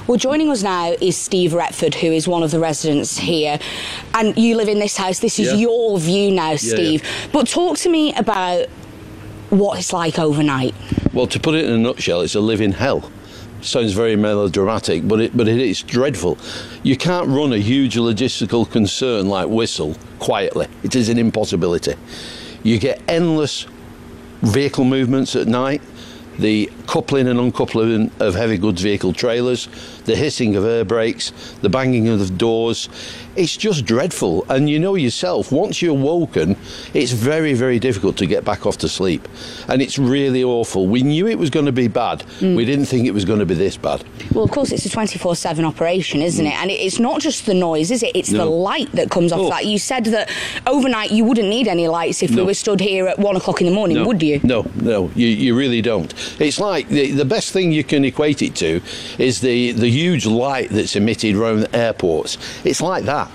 Well, joining us now is Steve Retford, who is one of the residents here. And you live in this house. This is your view now, Steve. Yeah. But talk to me about what it's like overnight. Well, to put it in a nutshell, it's a living hell. Sounds very melodramatic, but it is dreadful. You can't run a huge logistical concern like Whistle quietly. It is an impossibility. You get endless vehicle movements at night, the coupling and uncoupling of heavy goods vehicle trailers, the hissing of air brakes, the banging of the doors. It's just dreadful. And you know yourself, once you're woken, it's very, very difficult to get back off to sleep. And it's really awful. We knew it was going to be bad. We didn't think it was going to be this bad. Well, of course, it's a 24/7 operation, isn't it? And it's not just the noise, is it? It's the light that comes off that. You said that overnight you wouldn't need any lights if we were stood here at 1 o'clock in the morning, would you? No, you really don't. It's like the best thing you can equate it to is the huge light that's emitted around airports. It's like that.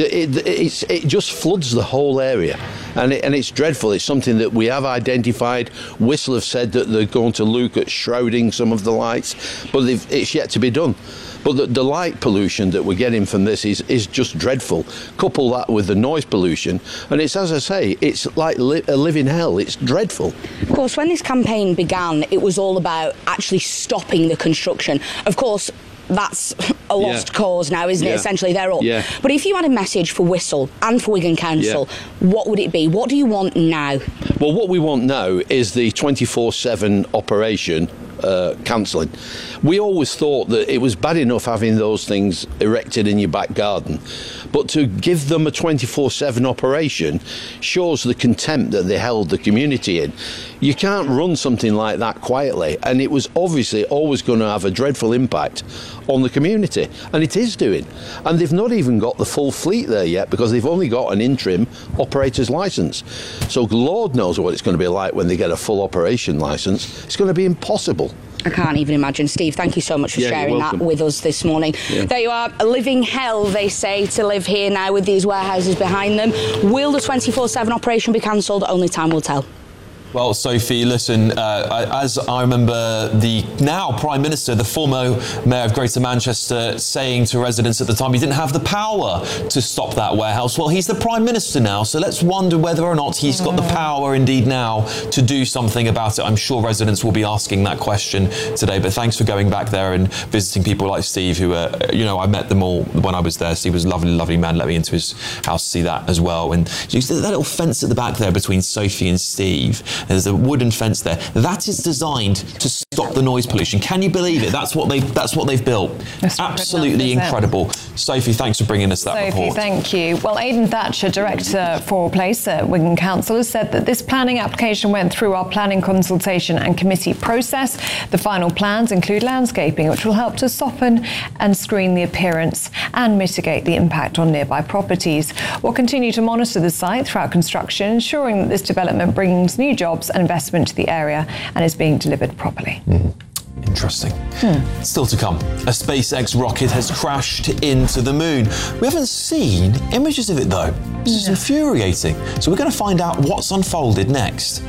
It just floods the whole area, and it's dreadful. It's something that we have identified. Whistle have said that they're going to look at shrouding some of the lights, but it's yet to be done. But the light pollution that we're getting from this is just dreadful. Couple that with the noise pollution, and it's, as I say, it's like a living hell. It's dreadful. Of course, when this campaign began, it was all about actually stopping the construction. Of course, that's a lost cause now, isn't it? Essentially, they're up. Yeah. But if you had a message for Whistle and for Wigan Council, what would it be? What do you want now? Well, what we want now is the 24/7 operation cancelling. We always thought that it was bad enough having those things erected in your back garden, but to give them a 24/7 operation shows the contempt that they held the community in. You can't run something like that quietly, and it was obviously always going to have a dreadful impact on the community, and it is doing. And they've not even got the full fleet there yet because they've only got an interim operator's licence. So Lord knows what it's going to be like when they get a full operation licence. It's going to be impossible. I can't even imagine. Steve, thank you so much for sharing that with us this morning. Yeah. There you are, a living hell, they say, to live here now with these warehouses behind them. Will the 24/7 operation be cancelled? Only time will tell. Well, Sophie, listen, as I remember the now Prime Minister, the former Mayor of Greater Manchester, saying to residents at the time he didn't have the power to stop that warehouse. Well, he's the Prime Minister now, so let's wonder whether or not he's got the power indeed now to do something about it. I'm sure residents will be asking that question today, but thanks for going back there and visiting people like Steve, who, I met them all when I was there. Steve was a lovely, lovely man, let me into his house to see that as well. And you see that little fence at the back there between Sophie and Steve. There's a wooden fence there. That is designed to stop the noise pollution. Can you believe it? That's what they've built. That's absolutely incredible. Sophie, thanks for bringing us that report. Sophie, thank you. Well, Aidan Thatcher, Director for Place at Wigan Council, has said that this planning application went through our planning consultation and committee process. The final plans include landscaping, which will help to soften and screen the appearance and mitigate the impact on nearby properties. We'll continue to monitor the site throughout construction, ensuring that this development brings new jobs and investment to the area and is being delivered properly. Interesting. Still to come, a SpaceX rocket has crashed into the moon. We haven't seen images of it though. This is infuriating. So we're going to find out what's unfolded next.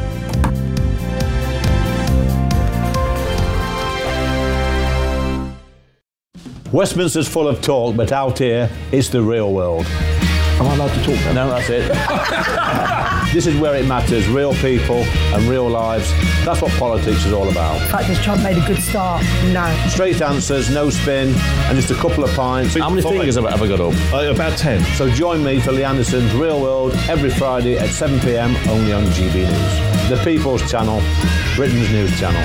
Westminster's full of talk, but out here, it's the real world. Am I allowed to talk then? No, that's it. This is where it matters, real people and real lives. That's what politics is all about. The fact is Trump made a good start, no. Straight answers, no spin, and just a couple of pints. How many fingers have I ever got up? About 10. So join me for Lee Anderson's Real World every Friday at 7 p.m, only on GB News. The People's Channel, Britain's news channel.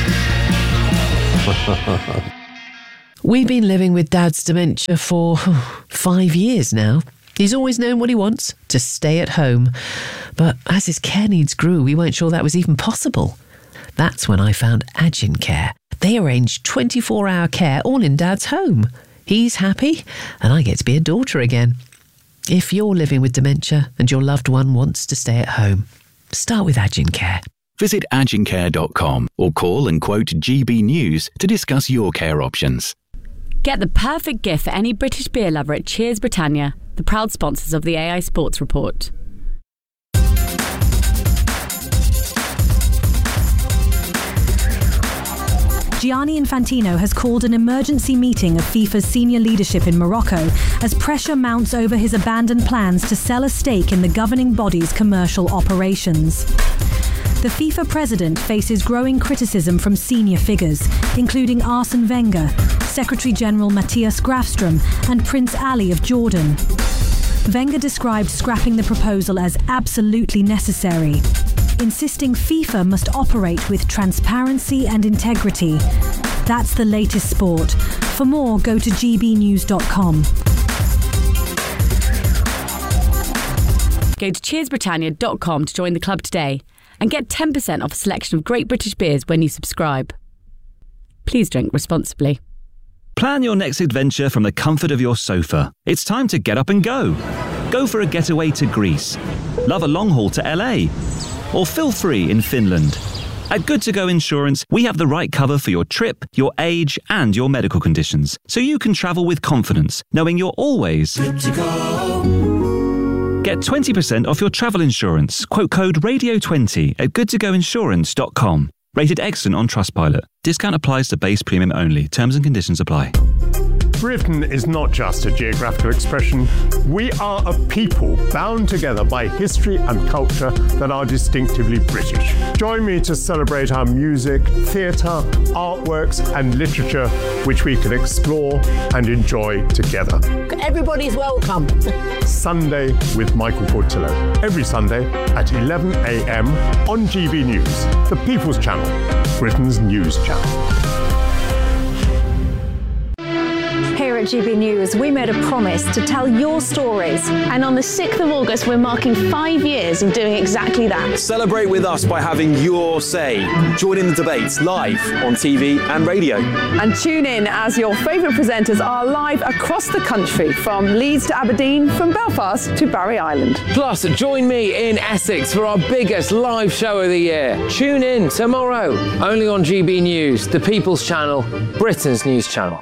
We've been living with Dad's dementia for 5 years now. He's always known what he wants, to stay at home. But as his care needs grew, we weren't sure that was even possible. That's when I found Agincare. They arrange 24-hour care all in Dad's home. He's happy, and I get to be a daughter again. If you're living with dementia and your loved one wants to stay at home, start with Agincare. Visit agincare.com or call and quote GB News to discuss your care options. Get the perfect gift for any British beer lover at Cheers Britannia, the proud sponsors of the AI Sports Report. Gianni Infantino has called an emergency meeting of FIFA's senior leadership in Morocco as pressure mounts over his abandoned plans to sell a stake in the governing body's commercial operations. The FIFA president faces growing criticism from senior figures, including Arsene Wenger, Secretary-General Matthias Grafstrom, and Prince Ali of Jordan. Wenger described scrapping the proposal as absolutely necessary, insisting FIFA must operate with transparency and integrity. That's the latest sport. For more, go to gbnews.com. Go to cheersbritannia.com to join the club today and get 10% off a selection of great British beers when you subscribe. Please drink responsibly. Plan your next adventure from the comfort of your sofa. It's time to get up and go. Go for a getaway to Greece. Love a long haul to LA. Or feel free in Finland. At Good To Go Insurance, we have the right cover for your trip, your age, and your medical conditions, so you can travel with confidence, knowing you're always good to go. Get 20% off your travel insurance. Quote code RADIO20 at goodtogoinsurance.com. Rated excellent on Trustpilot. Discount applies to base premium only. Terms and conditions apply. Britain is not just a geographical expression. We are a people bound together by history and culture that are distinctively British. Join me to celebrate our music, theatre, artworks and literature, which we can explore and enjoy together. Everybody's welcome. Sunday with Michael Portillo. Every Sunday at 11 a.m. on GB News, the People's Channel, Britain's news channel. Here at GB News, we made a promise to tell your stories. And on the 6th of August, we're marking 5 years of doing exactly that. Celebrate with us by having your say. Join in the debates live on TV and radio. And tune in as your favourite presenters are live across the country, from Leeds to Aberdeen, from Belfast to Barry Island. Plus, join me in Essex for our biggest live show of the year. Tune in tomorrow, only on GB News, the People's Channel, Britain's news channel.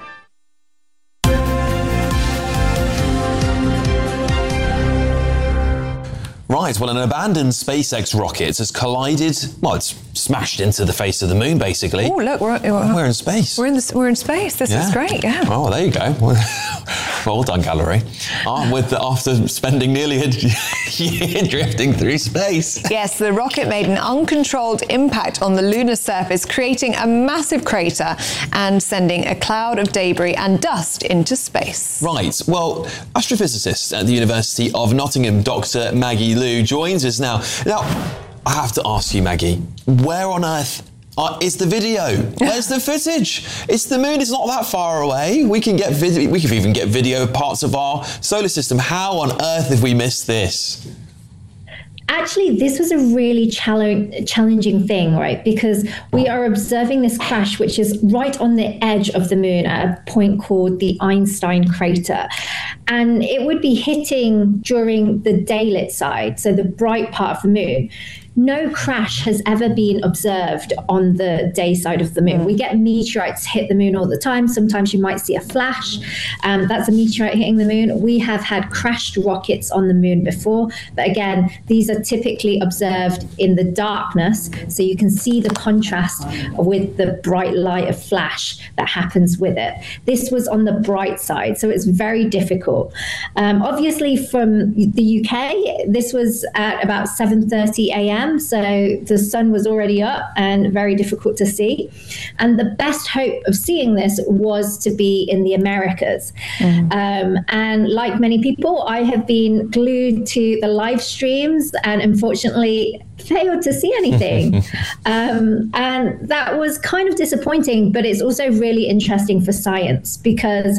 Right, well, an abandoned SpaceX rocket has collided. Well, it's smashed into the face of the moon, basically. Oh, look, we're in space. We're in space. This is great. Yeah. Oh, there you go. Well done, gallery. After spending nearly a year drifting through space. Yes, the rocket made an uncontrolled impact on the lunar surface, creating a massive crater and sending a cloud of debris and dust into space. Right. Well, astrophysicist at the University of Nottingham, Dr. Maggie Liu, joins us now. Now, I have to ask you, Maggie, where on earth is the video? Where's the footage? It's the moon. It's not that far away. We can get video. We can even get video of parts of our solar system. How on earth have we missed this? Actually, this was a really challenging thing, right? Because we are observing this crash, which is right on the edge of the moon at a point called the Einstein crater. And it would be hitting during the daylit side, so the bright part of the moon. No crash has ever been observed on the day side of the moon. We get meteorites hit the moon all the time. Sometimes you might see a flash. That's a meteorite hitting the moon. We have had crashed rockets on the moon before. But again, these are typically observed in the darkness. So you can see the contrast with the bright light of flash that happens with it. This was on the bright side, so it's very difficult. Obviously, from the UK, this was at about 7:30 a.m. So the sun was already up and very difficult to see. And the best hope of seeing this was to be in the Americas. And like many people, I have been glued to the live streams and unfortunately failed to see anything. And that was kind of disappointing, but it's also really interesting for science because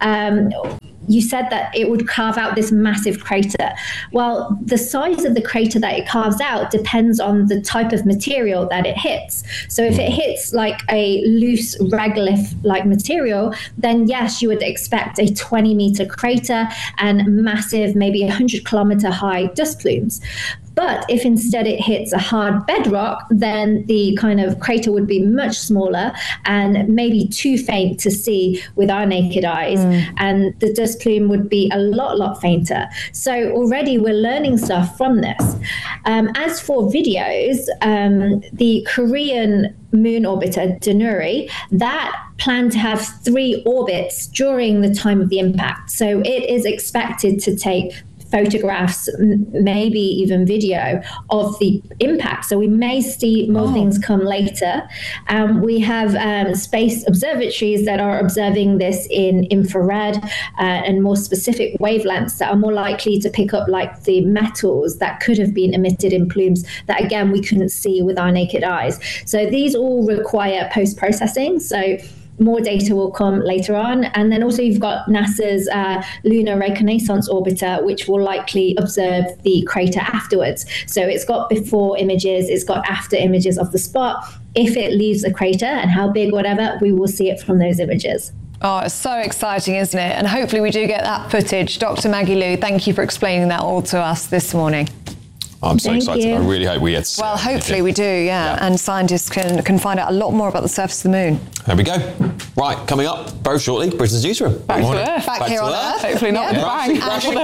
you said that it would carve out this massive crater. Well, the size of the crater that it carves out depends on the type of material that it hits. So if it hits like a loose regolith-like material, then yes, you would expect a 20-meter crater and massive, maybe 100-kilometer high dust plumes. But if instead it hits a hard bedrock, then the kind of crater would be much smaller and maybe too faint to see with our naked eyes. And the dust plume would be a lot fainter. So already we're learning stuff from this. As for videos, the Korean moon orbiter Danuri, that planned to have 3 orbits during the time of the impact. So it is expected to take photographs, maybe even video of the impact. So we may see more things come later. We have space observatories that are observing this in infrared and more specific wavelengths that are more likely to pick up like the metals that could have been emitted in plumes that, again, we couldn't see with our naked eyes. So these all require post-processing. So more data will come later on. And then also you've got NASA's Lunar Reconnaissance Orbiter, which will likely observe the crater afterwards. So it's got before images, it's got after images of the spot. If it leaves a crater and how big, whatever, we will see it from those images. Oh, it's so exciting, isn't it? And hopefully we do get that footage. Dr. Maggie Lu, thank you for explaining that all to us this morning. I'm so excited. I really hope we get to see Well, hopefully we do, yeah. And scientists can find out a lot more about the surface of the moon. There we go. Right, coming up very shortly, Britain's newsroom. Back to Earth. Back here on Earth. Hopefully not bang.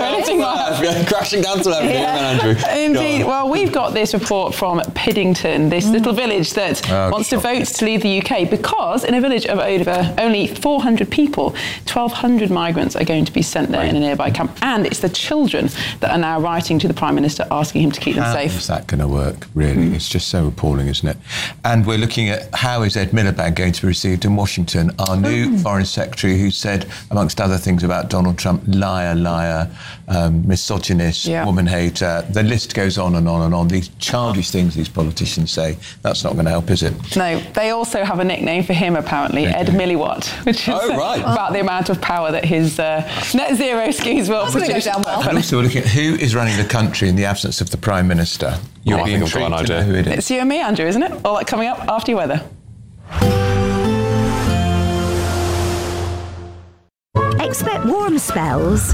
Crashing down to Earth. Andrew. Indeed. Well, we've got this report from Piddington, this little village that wants to vote to leave the UK because in a village of over only 400 people, 1,200 migrants are going to be sent there in a nearby camp. And it's the children that are now writing to the Prime Minister asking him to keep them safe. How is that going to work, really? It's just so appalling, isn't it? And we're looking at how is Ed Miliband going to be received in Washington, our new Foreign Secretary, who said, amongst other things about Donald Trump, liar, misogynist, woman hater. The list goes on and on and on. These childish things these politicians say, that's not going to help, is it? No, they also have a nickname for him, apparently, Ed Milliwatt, which is about the amount of power that his net zero schemes will produce. And also we're looking at who is running the country in the absence of the Prime Minister. You'll be intrigued to know who it is. It's you and me, Andrew, isn't it? All that coming up after your weather. Expect warm spells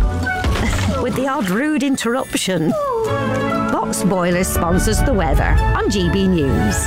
with the odd rude interruption. Box Boilers sponsors the weather on GB News.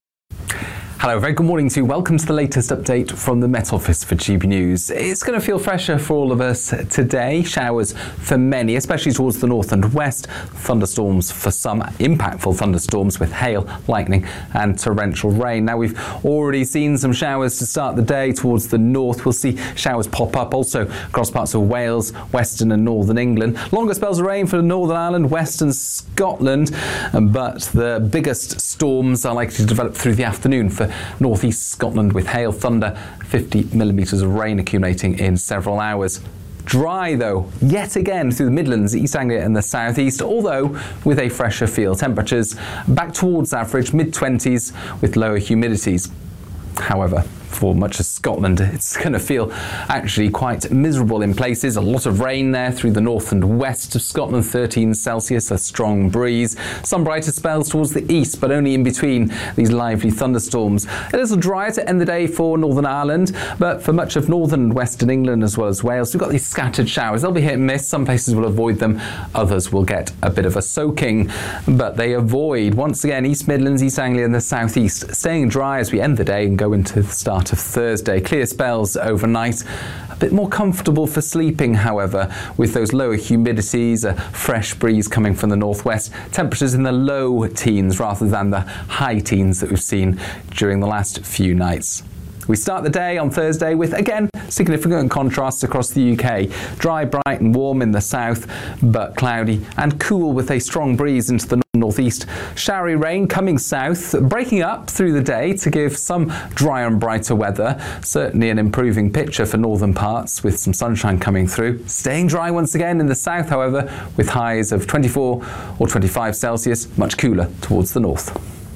Hello, very good morning to you. Welcome to the latest update from the Met Office for GB News. It's going to feel fresher for all of us today. Showers for many, especially towards the north and west. Thunderstorms for some, impactful thunderstorms with hail, lightning and torrential rain. Now, we've already seen some showers to start the day towards the north. We'll see showers pop up also across parts of Wales, western and northern England. Longer spells of rain for Northern Ireland, western Scotland, but the biggest storms are likely to develop through the afternoon for northeast Scotland with hail, thunder, 50 millimetres of rain accumulating in several hours. Dry, though, yet again through the Midlands, East Anglia and the southeast, although with a fresher feel. Temperatures back towards average, mid-20s with lower humidities. However, for much of Scotland, it's going to feel actually quite miserable in places. A lot of rain there through the north and west of Scotland, 13 Celsius, a strong breeze. Some brighter spells towards the east, but only in between these lively thunderstorms. A little drier to end the day for Northern Ireland, but for much of northern and western England as well as Wales, we've got these scattered showers. They'll be hit and miss. Some places will avoid them. Others will get a bit of a soaking, but they avoid, once again, East Midlands, East Anglia and the southeast, staying dry as we end the day and go into the start of Thursday. Clear spells overnight. A bit more comfortable for sleeping, however, with those lower humidities, a fresh breeze coming from the northwest. Temperatures in the low teens rather than the high teens that we've seen during the last few nights. We start the day on Thursday with, again, significant contrasts across the UK. Dry, bright and warm in the south, but cloudy and cool with a strong breeze into the northeast. Showery rain coming south, breaking up through the day to give some drier and brighter weather. Certainly an improving picture for northern parts with some sunshine coming through. Staying dry once again in the south, however, with highs of 24 or 25 Celsius, much cooler towards the north.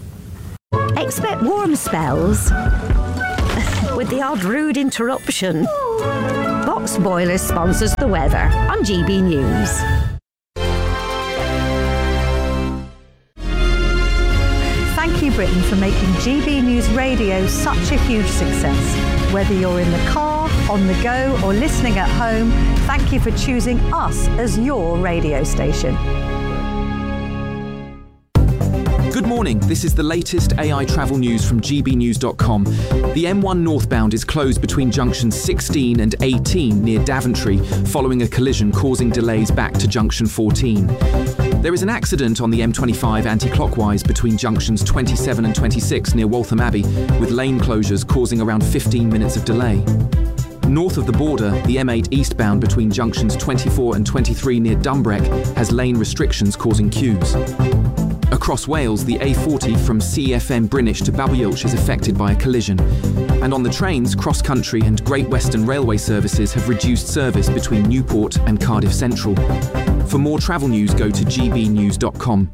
Expect warm spells with the odd rude interruption. Box Boilers sponsors the weather on GB News. Thank you, Britain, for making GB News Radio such a huge success. Whether you're in the car, on the go, or listening at home, thank you for choosing us as your radio station. morning, this is the latest AI travel news from gbnews.com. The M1 northbound is closed between junctions 16 and 18 near Daventry, following a collision causing delays back to junction 14. There is an accident on the M25 anti-clockwise between junctions 27 and 26 near Waltham Abbey, with lane closures causing around 15 minutes of delay. North of the border, the M8 eastbound between junctions 24 and 23 near Dumbreck has lane restrictions causing queues. Across Wales, the A40 from CFM Brinish to Babbulch is affected by a collision. And on the trains, Cross Country and Great Western Railway services have reduced service between Newport and Cardiff Central. For more travel news, go to gbnews.com.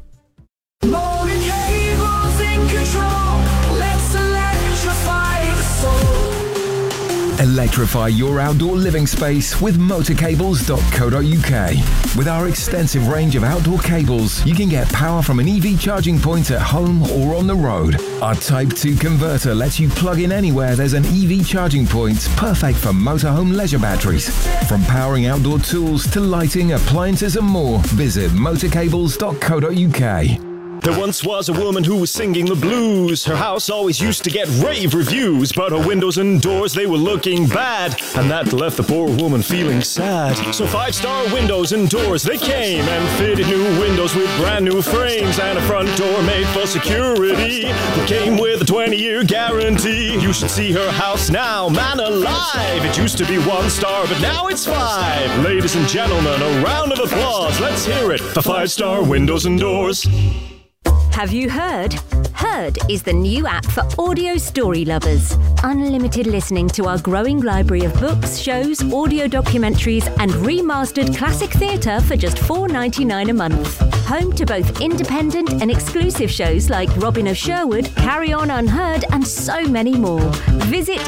Electrify your outdoor living space with motorcables.co.uk. With our extensive range of outdoor cables, you can get power from an EV charging point at home or on the road. Our Type 2 converter lets you plug in anywhere there's an EV charging point, perfect for motorhome leisure batteries. From powering outdoor tools to lighting, appliances and more, visit motorcables.co.uk. There once was a woman who was singing the blues. Her house always used to get rave reviews, but her windows and doors, they were looking bad, and that left the poor woman feeling sad. So 5-star windows and doors, they came and fitted new windows with brand new frames, and a front door made for security that came with a 20-year guarantee. You should see her house now, man alive. It used to be 1 star, but now it's 5. Ladies and gentlemen, a round of applause. Let's hear it for 5-star windows and doors. Have you heard? Heard is the new app for audio story lovers. Unlimited listening to our growing library of books, shows, audio documentaries and remastered classic theatre for just $4.99 a month. Home to both independent and exclusive shows like Robin of Sherwood, Carry On Unheard and so many more. Visit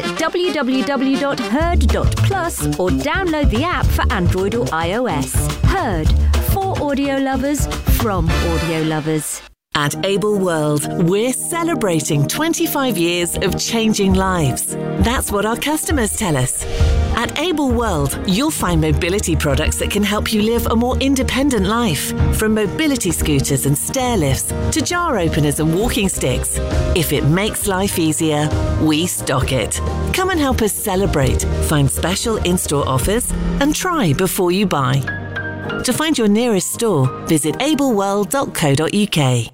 www.heard.plus or download the app for Android or iOS. Heard, for audio lovers, from audio lovers. At Able World, we're celebrating 25 years of changing lives. That's what our customers tell us. At Able World, you'll find mobility products that can help you live a more independent life. From mobility scooters and stair lifts to jar openers and walking sticks. If it makes life easier, we stock it. Come and help us celebrate, find special in-store offers, and try before you buy. To find your nearest store, visit ableworld.co.uk.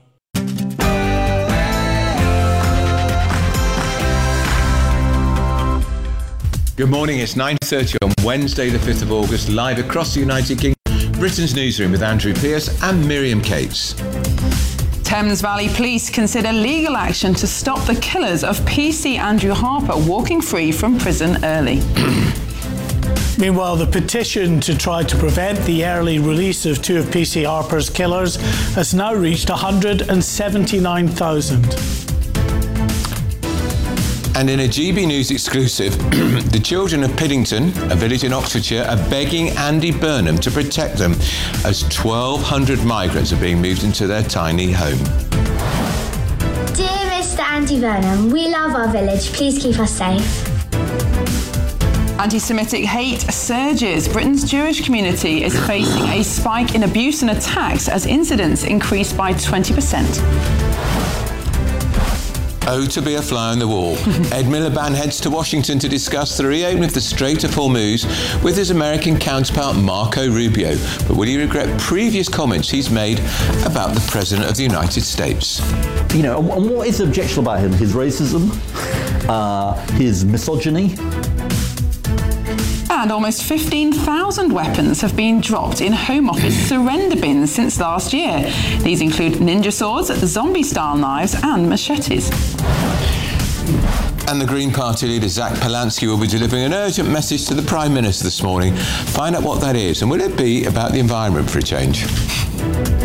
Good morning, it's 9:30 on Wednesday the 5th of August, live across the United Kingdom, Britain's newsroom with Andrew Pearce and Miriam Cates. Thames Valley Police consider legal action to stop the killers of PC Andrew Harper walking free from prison early. Meanwhile, the petition to try to prevent the early release of 2 of PC Harper's killers has now reached 179,000. And in a GB News exclusive, the children of Piddington, a village in Oxfordshire, are begging Andy Burnham to protect them as 1,200 migrants are being moved into their tiny home. Dear Mr. Andy Burnham, we love our village. Please keep us safe. Anti-Semitic hate surges. Britain's Jewish community is facing a spike in abuse and attacks as incidents increased by 20%. Oh, to be a fly on the wall. Ed Miliband heads to Washington to discuss the reopening of the Strait of Hormuz with his American counterpart Marco Rubio. But will he regret previous comments he's made about the President of the United States? You know, and what is objectionable about him? His racism, his misogyny. And almost 15,000 weapons have been dropped in Home Office surrender bins since last year. These include ninja swords, zombie-style knives and machetes. And the Green Party leader Zach Polansky will be delivering an urgent message to the Prime Minister this morning. Find out what that is, and will it be about the environment for a change?